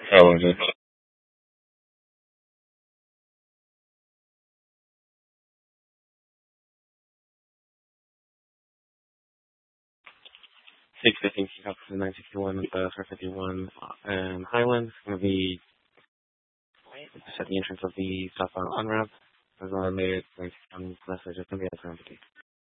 How long is it? 615 Cup 961, 451, Highland. It's going to be just at the entrance of the southbound on ramp. As well as made it, like, message. It's going to be at the ramp.